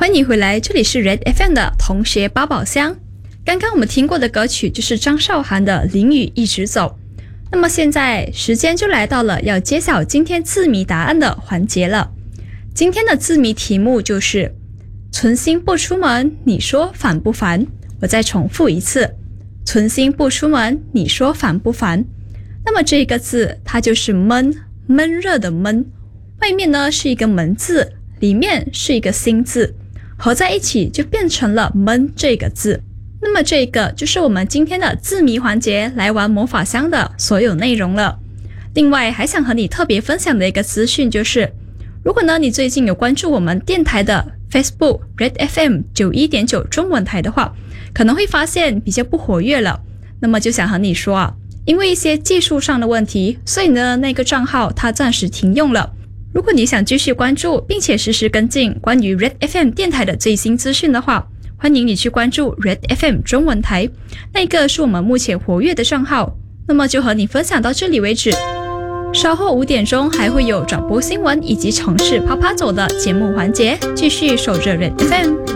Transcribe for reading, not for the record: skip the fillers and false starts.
欢迎回来，这里是 Red FM 的同学八宝箱。刚刚我们听过的歌曲就是张韶涵的《淋雨一直走》。那么现在时间就来到了要揭晓今天字谜答案的环节了。今天的字谜题目就是存心不出门，你说烦不烦？我再重复一次，存心不出门，你说烦不烦？那么这个字它就是闷，闷热的闷，外面呢是一个门字，里面是一个心字，合在一起就变成了闷这个字。那么这个就是我们今天的字谜环节来玩魔法箱的所有内容了。另外还想和你特别分享的一个资讯就是，如果呢你最近有关注我们电台的 Facebook Red FM 91.9 中文台的话，可能会发现比较不活跃了。那么就想和你说啊，因为一些技术上的问题，所以呢那个账号它暂时停用了。如果你想继续关注并且实时跟进关于 Red FM 电台的最新资讯的话，欢迎你去关注 Red FM 中文台，那个是我们目前活跃的账号。那么就和你分享到这里为止，稍后5点钟还会有转播新闻以及城市啪啪走的节目环节，继续守着 Red FM。